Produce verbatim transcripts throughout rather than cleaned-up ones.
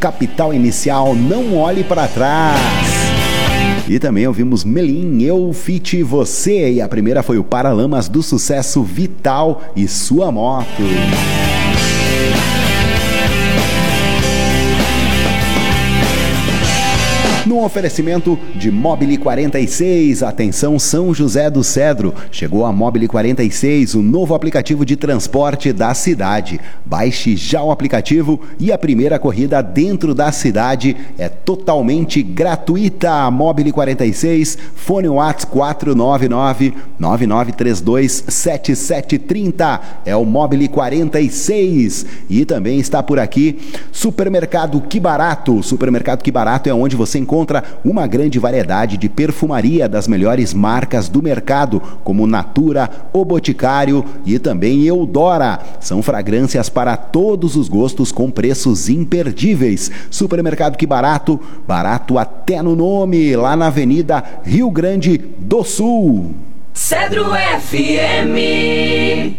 Capital Inicial, Não Olhe Pra Trás. E também ouvimos Melim, Eu, Fit, Você. E a primeira foi o Paralamas do Sucesso, Vital e Sua Moto. No oferecimento de Mobile quarenta e seis, atenção São José do Cedro, chegou a Mobile quarenta e seis, o novo aplicativo de transporte da cidade. Baixe já o aplicativo e a primeira corrida dentro da cidade é totalmente gratuita. Mobile quarenta e seis, fone WhatsApp quatro nove nove, nove nove três dois, sete sete três zero, é o Mobile quarenta e seis. E também está por aqui Supermercado Que Barato. Supermercado Que Barato é onde você encontra encontra uma grande variedade de perfumaria das melhores marcas do mercado, como Natura, O Boticário e também Eudora. São fragrâncias para todos os gostos com preços imperdíveis. Supermercado Que Barato, barato até no nome, lá na Avenida Rio Grande do Sul. Cedro F M.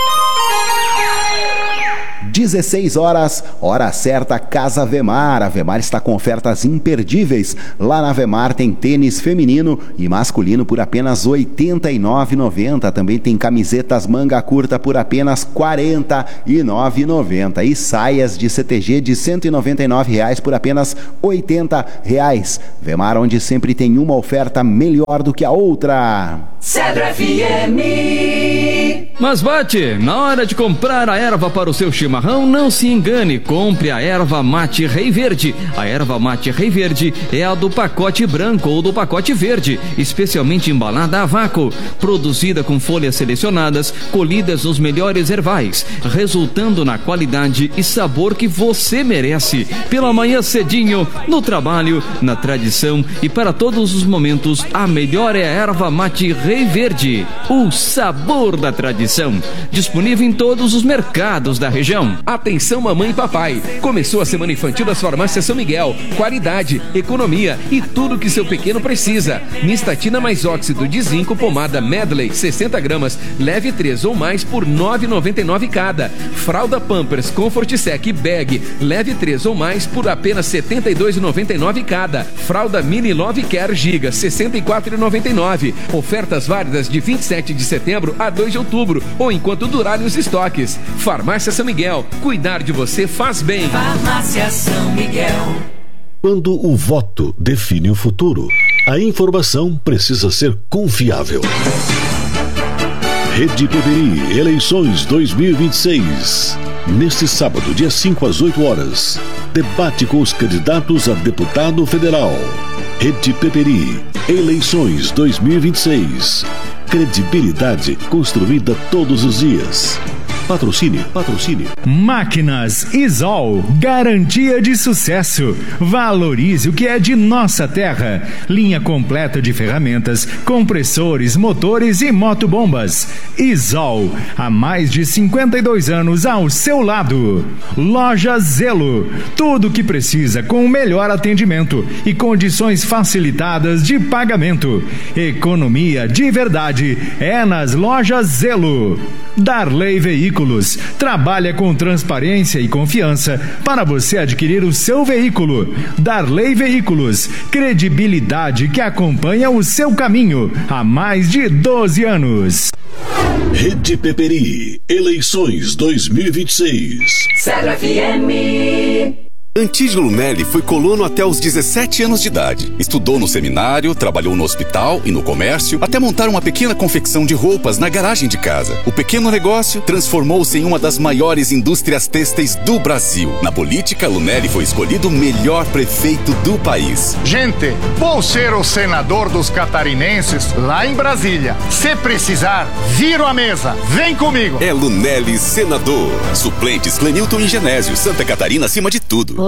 dezesseis horas, hora certa, Casa Vemar. A Vemar está com ofertas imperdíveis. Lá na Vemar tem tênis feminino e masculino por apenas oitenta e nove reais e noventa centavos. Também tem camisetas manga curta por apenas quarenta e nove reais e noventa centavos. E saias de C T G de cento e noventa e nove reais por apenas oitenta reais. Vemar, onde sempre tem uma oferta melhor do que a outra. Cedro F M. Mas bate, na hora de comprar a erva para o seu chimarrão, não se engane, compre a erva mate Rei Verde. A erva mate Rei Verde é a do pacote branco ou do pacote verde, especialmente embalada a vácuo, produzida com folhas selecionadas, colhidas nos melhores ervais, resultando na qualidade e sabor que você merece. Pela manhã cedinho, no trabalho, na tradição e para todos os momentos, a melhor é a erva mate Rei Verde, o sabor da tradição. Disponível em todos os mercados da região. Atenção mamãe e papai, começou a semana infantil das farmácias São Miguel. Qualidade, economia e tudo que seu pequeno precisa. Nistatina mais óxido de zinco, pomada Medley sessenta gramas, leve três ou mais por nove reais e noventa e nove centavos cada. Fralda Pampers Comfort Sec Bag, leve três ou mais por apenas setenta e dois reais e noventa e nove centavos cada. Fralda Mini Love Care Giga, sessenta e quatro reais e noventa e nove centavos. Ofertas válidas de vinte e sete de setembro a dois de outubro ou enquanto durarem os estoques. Farmácia São Miguel, cuidar de você faz bem. Farmácia São Miguel. Quando o voto define o futuro, a informação precisa ser confiável. Rede Peperi, eleições dois mil e vinte e seis. Neste sábado, dia cinco às oito horas, debate com os candidatos a deputado federal. Rede Peperi, eleições dois mil e vinte e seis. Credibilidade construída todos os dias. Patrocínio, patrocínio. Máquinas Isol, garantia de sucesso. Valorize o que é de nossa terra. Linha completa de ferramentas, compressores, motores e motobombas. Isol, há mais de cinquenta e dois anos ao seu lado. Loja Zelo, tudo o que precisa com o melhor atendimento e condições facilitadas de pagamento. Economia de verdade é nas Lojas Zelo. Darley Veículos trabalha com transparência e confiança para você adquirir o seu veículo. Darley Veículos, credibilidade que acompanha o seu caminho há mais de doze anos. Rede Peperi, eleições dois mil e vinte e seis. Cedro F M. Antídio Lunelli foi colono até os dezessete anos de idade. Estudou no seminário, trabalhou no hospital e no comércio, até montar uma pequena confecção de roupas na garagem de casa. O pequeno negócio transformou-se em uma das maiores indústrias têxteis do Brasil. Na política, Lunelli foi escolhido o melhor prefeito do país. Gente, vou ser o senador dos catarinenses lá em Brasília. Se precisar, viro a mesa. Vem comigo. É Lunelli senador. Suplentes Clenilton e Genésio. Santa Catarina acima de tudo.